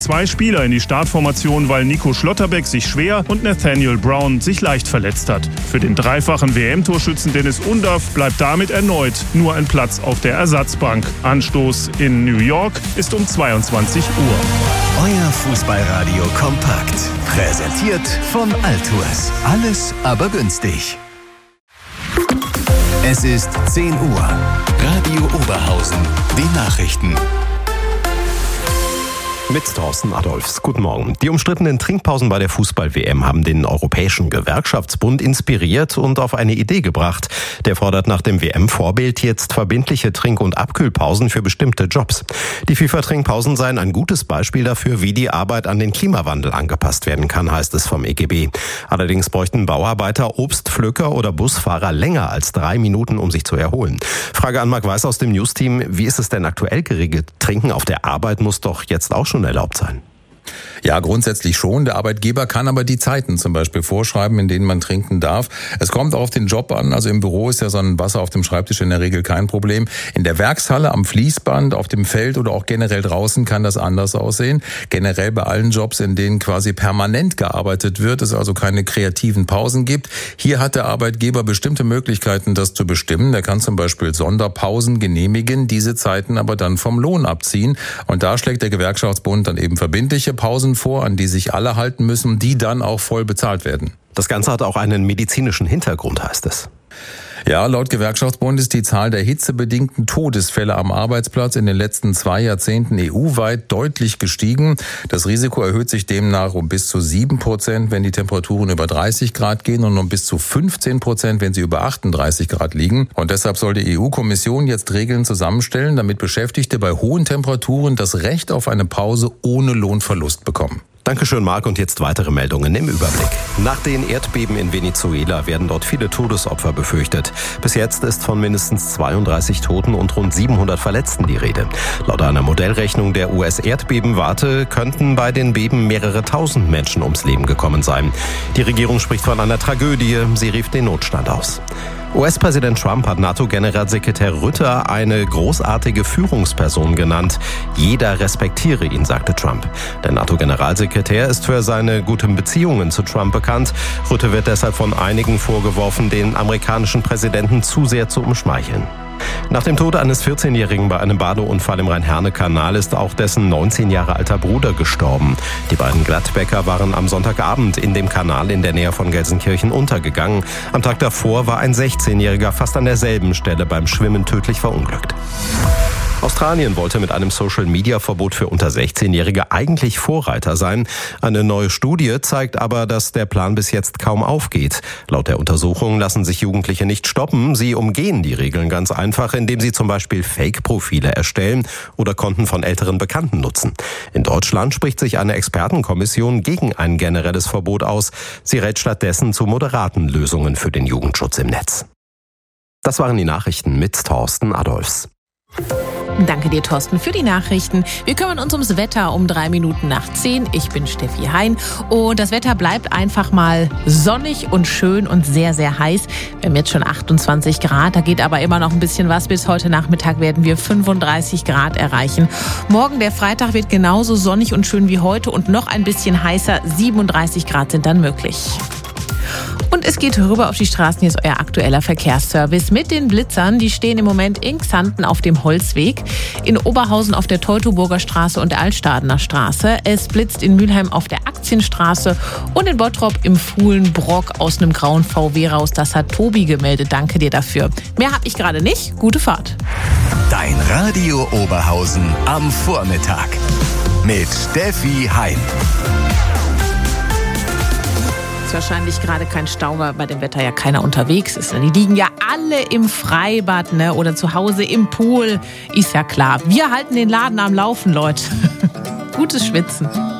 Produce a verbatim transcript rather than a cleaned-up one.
Zwei Spieler in die Startformation, weil Nico Schlotterbeck sich schwer und Nathaniel Brown sich leicht verletzt hat. Für den dreifachen W M-Torschützen Dennis Undaff bleibt damit erneut nur ein Platz auf der Ersatzbank. Anstoß in New York ist um zweiundzwanzig Uhr. Euer Fußballradio kompakt. Präsentiert von Altours. Alles aber günstig. Es ist zehn Uhr. Radio Oberhausen. Die Nachrichten. Mit Thorsten Adolfs. Guten Morgen. Die umstrittenen Trinkpausen bei der Fußball-W M haben den Europäischen Gewerkschaftsbund inspiriert und auf eine Idee gebracht. Der fordert nach dem W M-Vorbild jetzt verbindliche Trink- und Abkühlpausen für bestimmte Jobs. Die FIFA-Trinkpausen seien ein gutes Beispiel dafür, wie die Arbeit an den Klimawandel angepasst werden kann, heißt es vom E G B. Allerdings bräuchten Bauarbeiter, Obstpflücker oder Busfahrer länger als drei Minuten, um sich zu erholen. Frage an Marc Weiß aus dem News-Team. Wie ist es denn aktuell geregelt? Trinken auf der Arbeit muss doch jetzt auch schon erlaubt sein. Ja, grundsätzlich schon. Der Arbeitgeber kann aber die Zeiten zum Beispiel vorschreiben, in denen man trinken darf. Es kommt auch auf den Job an. Also im Büro ist ja so ein Wasser auf dem Schreibtisch in der Regel kein Problem. In der Werkshalle, am Fließband, auf dem Feld oder auch generell draußen kann das anders aussehen. Generell bei allen Jobs, in denen quasi permanent gearbeitet wird, es also keine kreativen Pausen gibt. Hier hat der Arbeitgeber bestimmte Möglichkeiten, das zu bestimmen. Der kann zum Beispiel Sonderpausen genehmigen, diese Zeiten aber dann vom Lohn abziehen. Und da schlägt der Gewerkschaftsbund dann eben verbindliche Pausen vor, an die sich alle halten müssen, die dann auch voll bezahlt werden. Das Ganze hat auch einen medizinischen Hintergrund, heißt es. Ja, laut Gewerkschaftsbund ist die Zahl der hitzebedingten Todesfälle am Arbeitsplatz in den letzten zwei Jahrzehnten E U-weit deutlich gestiegen. Das Risiko erhöht sich demnach um bis zu sieben Prozent, wenn die Temperaturen über dreißig Grad gehen und um bis zu fünfzehn Prozent, wenn sie über achtunddreißig Grad liegen. Und deshalb soll die E U-Kommission jetzt Regeln zusammenstellen, damit Beschäftigte bei hohen Temperaturen das Recht auf eine Pause ohne Lohnverlust bekommen. Dankeschön, Marc. Und jetzt weitere Meldungen im Überblick. Nach den Erdbeben in Venezuela werden dort viele Todesopfer befürchtet. Bis jetzt ist von mindestens zweiunddreißig Toten und rund siebenhundert Verletzten die Rede. Laut einer Modellrechnung der U S-Erdbebenwarte könnten bei den Beben mehrere tausend Menschen ums Leben gekommen sein. Die Regierung spricht von einer Tragödie. Sie rief den Notstand aus. U S-Präsident Trump hat NATO-Generalsekretär Rutte eine großartige Führungsperson genannt. Jeder respektiere ihn, sagte Trump. Der NATO-Generalsekretär ist für seine guten Beziehungen zu Trump bekannt. Rutte wird deshalb von einigen vorgeworfen, den amerikanischen Präsidenten zu sehr zu umschmeicheln. Nach dem Tod eines vierzehnjährigen bei einem Badeunfall im Rhein-Herne-Kanal ist auch dessen neunzehn Jahre alter Bruder gestorben. Die beiden Gladbecker waren am Sonntagabend in dem Kanal in der Nähe von Gelsenkirchen untergegangen. Am Tag davor war ein sechzehnjähriger fast an derselben Stelle beim Schwimmen tödlich verunglückt. Australien wollte mit einem Social-Media-Verbot für unter sechzehnjährige eigentlich Vorreiter sein. Eine neue Studie zeigt aber, dass der Plan bis jetzt kaum aufgeht. Laut der Untersuchung lassen sich Jugendliche nicht stoppen. Sie umgehen die Regeln ganz einfach, indem sie zum Beispiel Fake-Profile erstellen oder Konten von älteren Bekannten nutzen. In Deutschland spricht sich eine Expertenkommission gegen ein generelles Verbot aus. Sie rät stattdessen zu moderaten Lösungen für den Jugendschutz im Netz. Das waren die Nachrichten mit Thorsten Adolfs. Danke dir, Thorsten, für die Nachrichten. Wir kümmern uns ums Wetter um drei Minuten nach zehn. Ich bin Steffi Hein und das Wetter bleibt einfach mal sonnig und schön und sehr, sehr heiß. Wir haben jetzt schon achtundzwanzig Grad, da geht aber immer noch ein bisschen was. Bis heute Nachmittag werden wir fünfunddreißig Grad erreichen. Morgen, der Freitag, wird genauso sonnig und schön wie heute und noch ein bisschen heißer. siebenunddreißig Grad sind dann möglich. Und es geht rüber auf die Straßen. Hier ist euer aktueller Verkehrsservice mit den Blitzern. Die stehen im Moment in Xanten auf dem Holzweg, in Oberhausen auf der Teutoburger Straße und der Altstadener Straße. Es blitzt in Mülheim auf der Aktienstraße und in Bottrop im Fuhlenbrock aus einem grauen V W raus. Das hat Tobi gemeldet. Danke dir dafür. Mehr habe ich gerade nicht. Gute Fahrt. Dein Radio Oberhausen am Vormittag mit Steffi Hein. Wahrscheinlich gerade kein Stau, weil bei dem Wetter ja keiner unterwegs ist. Die liegen ja alle im Freibad, ne? Oder zu Hause im Pool. Ist ja klar. Wir halten den Laden am Laufen, Leute. Gutes Schwitzen.